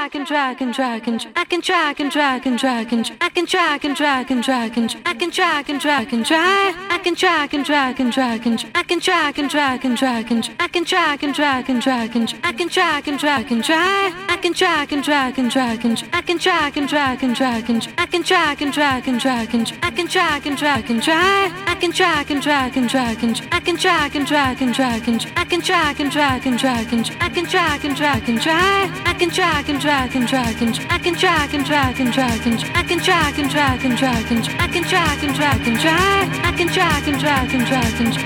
drag and drag and drag and I can drag and drag and drag and I can drag and drag and drag and I can drag and drag and drag. I can drag and drag and drag and I can drag and drag and drag and I can drag and drag and drag and I can drag and drag and drag. I can drag and drag and drag and I can drag and drag and drag and I can drag and drag and drag and I can drag and drag and drag. I can drag and drag and drag and I can drag and drag and drag and I can drag and drag and drag and I can drag and drag and drag. I can drag and drag and drag and I can drag and drag and drag and I can drag and drag and drag and I can drag and drag and drag. I can drag and drag and drag and